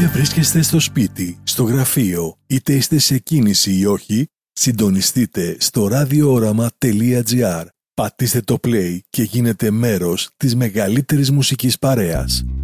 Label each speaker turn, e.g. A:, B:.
A: βρίσκεστε στο σπίτι, στο γραφείο, είτε είστε σε κίνηση ή όχι, συντονιστείτε στο radiooramaa.gr. Πατήστε το play και γίνετε μέρος της μεγαλύτερης μουσικής παρέας.